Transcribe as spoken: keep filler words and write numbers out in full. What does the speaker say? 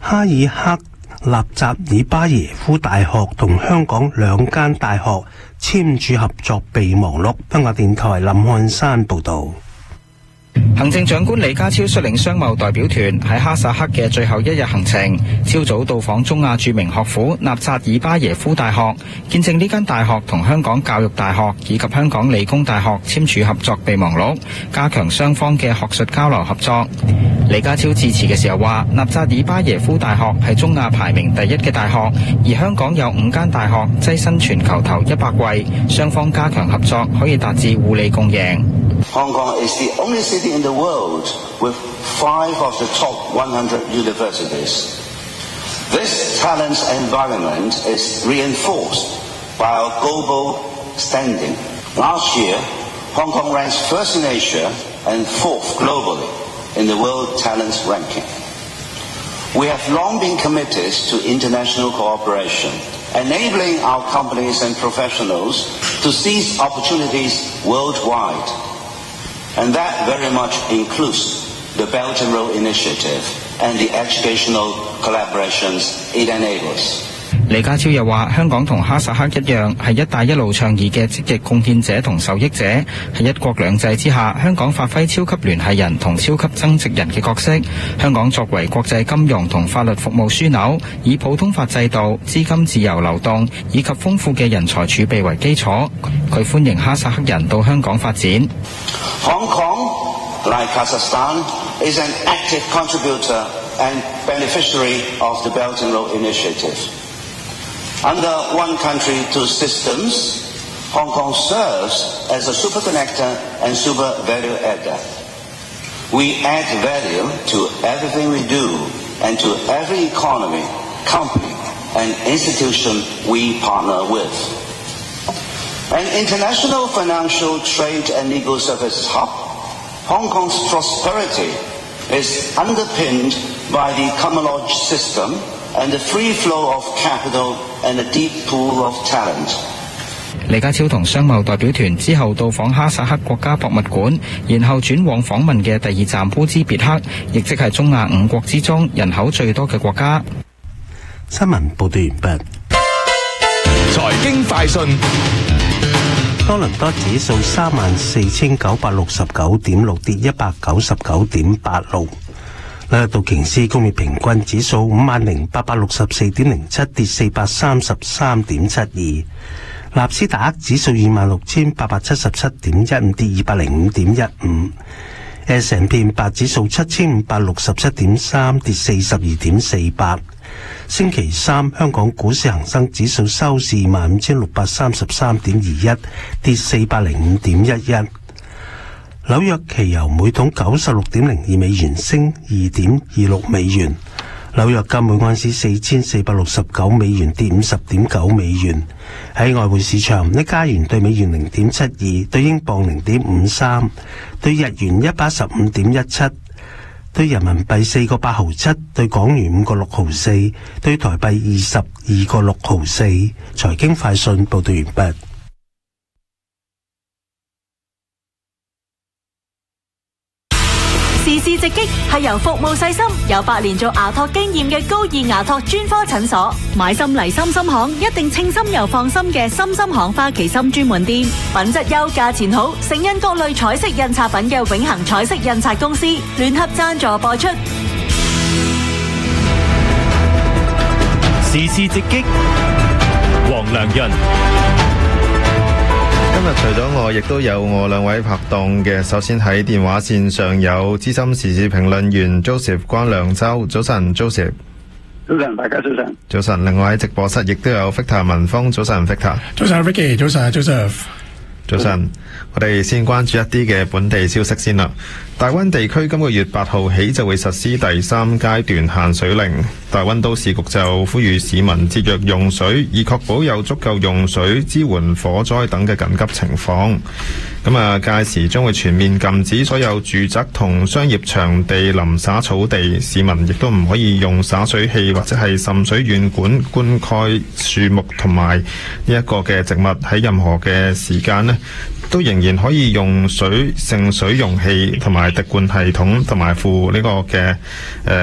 哈爾克納扎爾巴耶夫大學同香港兩間大學簽署合作備忘錄。香港電台林漢山報導。 行政長官李家超率領商貿代表團喺哈薩克嘅最後一日行程，朝早到訪中亞著名學府納扎爾巴耶夫大學，見證呢間大學同香港教育大學以及香港理工大學簽署合作備忘錄，加強雙方嘅學術交流合作。李家超致辭嘅時候話，納扎爾巴耶夫大學係中亞排名第一嘅大學，而香港有五間大學躋身全球頭一百位，雙方加強合作可以達至互利共贏。 Hong Kong is the only city in the world with five of the top one hundred universities. This talent environment is reinforced by our global standing. Last year, Hong Kong ranks first in Asia and fourth globally in the World Talent Ranking. We have long been committed to international cooperation, enabling our companies and professionals to seize opportunities worldwide.And that very much includes the Belt and Road Initiative and the educational collaborations it enables. 李家超又話，香港同哈薩克一樣係一帶一路倡議嘅積極貢獻者同受益者，喺一國兩制之下，香港發揮超級聯繫人同超級增值人嘅角色。香港作為國際金融同法律服務樞紐，以普通法制度、資金自由流動以及豐富嘅人才儲備為基礎。佢歡迎哈薩克人到香港發展。 Hong Kong, like Kazakhstan, is an active contributor and beneficiary of the Belt and Road Initiative.Under one country, two systems, Hong Kong serves as a super connector and super value adder. We add value to everything we do and to every economy, company, and institution we partner with. An international financial trade and legal services hub, Hong Kong's prosperity is underpinned by the common law system.And the free flow of capital and a deep pool of talent. 李家超同商貿代表團之後到訪哈薩克國家博物館，然後轉往訪問嘅第二站烏茲別克，亦即係中亞五國之中人口最多嘅國家。 新聞報道完畢。 財經快訊。 多倫多指數三萬四千九百六十九點六，跌一百九十九點八六。紐約道瓊斯工業平均指數五萬零八百六十四點零七，跌四百三十三點七二。納斯達克指數二萬六千八百七十七點一五，跌二百零五點一五。S and P 五百指數七千五百六十七點三，跌四十二點四八。星期三香港股市恒生指數收市二萬五千六百三十三點二一，跌四百零五點一一。紐約期油每桶九十六點零二美元，升二點二六美元。紐約金每盎司四千四百六十九美元，跌五十點九美元。喺外匯市場，一加元對美元零點七二，對英鎊零點五三，對日元一百一十五點一七，對人民幣四個八毫七，對港元五個六毫四，對台幣二十二個六毫四。財經快訊報道完畢。 時事直擊係由服務細心、有八年做牙托經驗嘅高爾牙托專科診所。買心嚟心心行，一定稱心又放心嘅心心行花旗參專門店，品質優、價錢好，承印各類彩色印刷品嘅永恆彩色印刷公司聯合贊助播出。 時事直擊，黃良潤。 今日除咗我，亦都有我兩位拍檔嘅。首先喺電話線上有資深時事評論員 Joseph 關良洲，早晨 Joseph。 早晨，大家早晨。 早晨，另外喺直播室亦都有 Victor 文峰，早晨 Victor。 早晨 Vicky， 早晨 Joseph。 早晨，我哋先關注一啲嘅本地消息先啦。大灣地區今個月八號起就會實施第三階段限水令，大灣都市局就呼籲市民節約用水，以確保有足夠用水支援火災等嘅緊急情況。咁啊，屆時將會全面禁止所有住宅同商業場地淋灑草地，市民亦都唔可以用灑水器或者係滲水軟管灌溉樹木同埋呢一個嘅植物，喺任何嘅時間呢都仍然可以用水盛水容器同埋滴灌系統同埋附呢個嘅誒。呃